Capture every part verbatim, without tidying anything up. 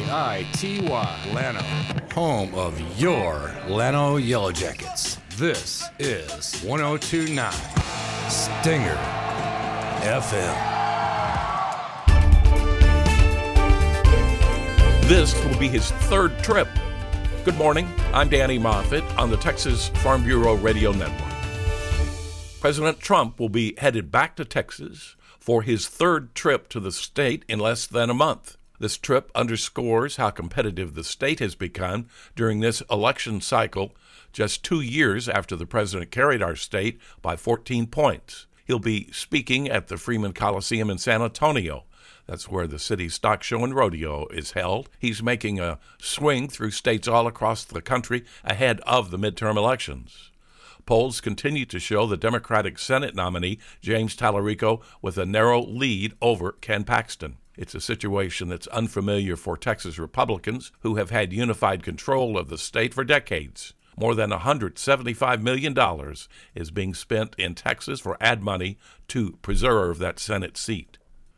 I T Y, Llano, home of your Llano Yellow Jackets. This is one oh two point nine Stinger F M. This will be his third trip. Good morning, I'm Danny Moffett on the Texas Farm Bureau Radio Network. President Trump will be headed back to Texas for his third trip to the state in less than a month. This trip underscores how competitive the state has become during this election cycle, just two years after the president carried our state by fourteen points. He'll be speaking at the Freeman Coliseum in San Antonio. That's where the city's stock show and rodeo is held. He's making a swing through states all across the country ahead of the midterm elections. Polls continue to show the Democratic Senate nominee, James Tallarico, with a narrow lead over Ken Paxton. It's a situation that's unfamiliar for Texas Republicans, who have had unified control of the state for decades. More than one hundred seventy-five million dollars is being spent in Texas for ad money to preserve that Senate seat.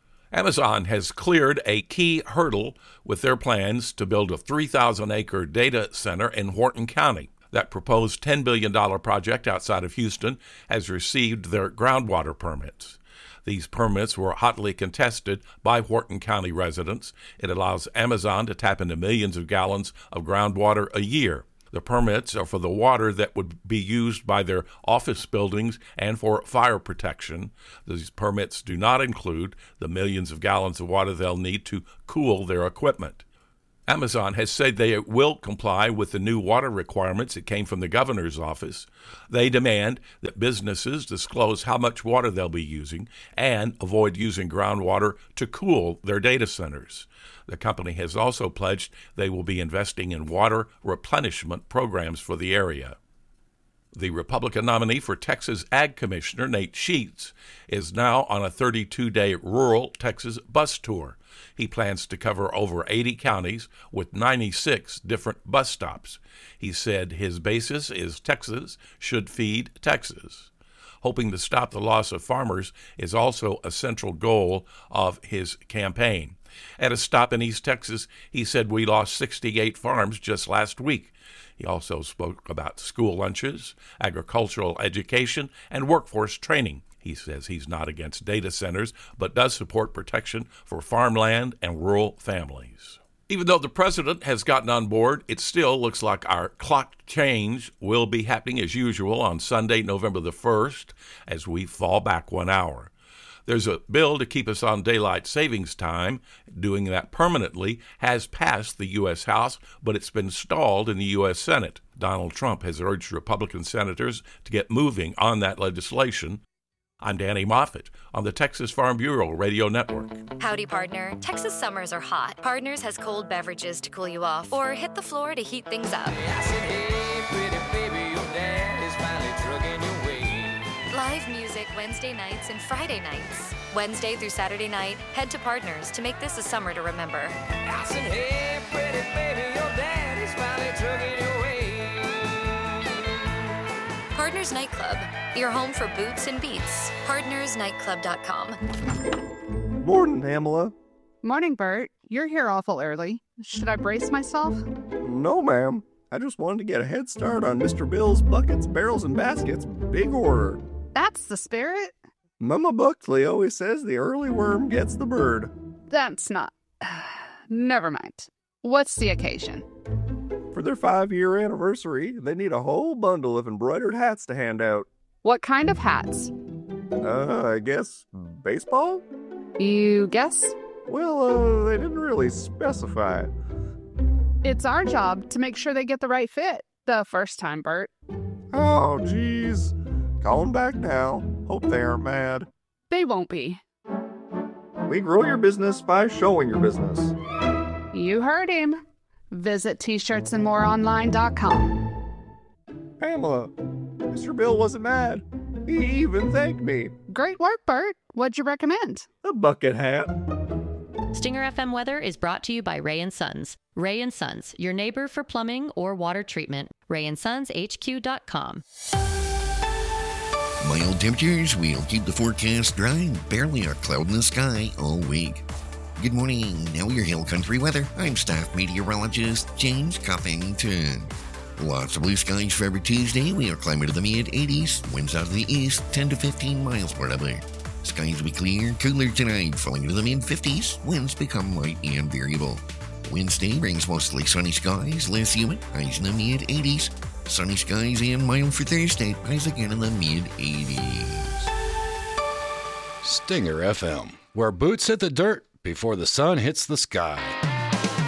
Amazon has cleared a key hurdle with their plans to build a three thousand acre data center in Wharton County. That proposed ten billion dollars project outside of Houston has received their groundwater permits. These permits were hotly contested by Wharton County residents. It allows Amazon to tap into millions of gallons of groundwater a year. The permits are for the water that would be used by their office buildings and for fire protection. These permits do not include the millions of gallons of water they'll need to cool their equipment. Amazon has said they will comply with the new water requirements that came from the governor's office. They demand that businesses disclose how much water they'll be using and avoid using groundwater to cool their data centers. The company has also pledged they will be investing in water replenishment programs for the area. The Republican nominee for Texas Ag Commissioner, Nate Sheets, is now on a thirty-two day rural Texas bus tour. He plans to cover over eighty counties with ninety-six different bus stops. He said his basis is Texas should feed Texas. Hoping to stop the loss of farmers is also a central goal of his campaign. At a stop in East Texas, he said we lost sixty-eight farms just last week. He also spoke about school lunches, agricultural education, and workforce training. He says he's not against data centers, but does support protection for farmland and rural families. Even though the president has gotten on board, it still looks like our clock change will be happening as usual on Sunday, November the first, as we fall back one hour. There's a bill to keep us on daylight savings time. Doing that permanently has passed the U S House, but it's been stalled in the U S Senate. Donald Trump has urged Republican senators to get moving on that legislation. I'm Danny Moffett on the Texas Farm Bureau Radio Network. Howdy, partner. Texas summers are hot. Partners has cold beverages to cool you off or hit the floor to heat things up. I said, hey, pretty baby, your dad is finally trucking your way. Live music Wednesday nights and Friday nights. Wednesday through Saturday night, head to Partners to make this a summer to remember. I said, hey, pretty baby, your dad is finally trucking your way. Partners Nightclub, your home for boots and beats. partners nightclub dot com. Morning, Pamela. Morning, Bert. You're here awful early. Should I brace myself? No, ma'am. I just wanted to get a head start on Mister Bill's buckets, barrels, and baskets. Big order. That's the spirit. Mama Buckley always says the early worm gets the bird. That's not... Never mind. What's the occasion? For their five-year anniversary, they need a whole bundle of embroidered hats to hand out. What kind of hats? Uh, I guess baseball? You guess? Well, uh, they didn't really specify. It's our job to make sure they get the right fit the first time, Bert. Oh, geez. Calling back now. Hope they aren't mad. They won't be. We grow your business by showing your business. You heard him. Visit t shirts and more online dot com. Pamela, Mister Bill wasn't mad. He even thanked me. Great work, Bert. What'd you recommend? A bucket hat. Stinger F M weather is brought to you by Ray and Sons. Ray and Sons, your neighbor for plumbing or water treatment. ray and sons h q dot com. Mild temperatures will keep the forecast dry and barely a cloud in the sky all week. Good morning. Now your Hill Country weather. I'm staff meteorologist James Cuppington. Lots of blue skies for every Tuesday. We are climbing to the mid eighties. Winds out of the east, ten to fifteen miles per hour. Skies will be clear, cooler tonight, falling into the mid fifties. Winds become light and variable. Wednesday brings mostly sunny skies, less humid, highs in the mid eighties. Sunny skies and mild for Thursday, highs again in the mid eighties. Stinger F M, where boots hit the dirt before the sun hits the sky.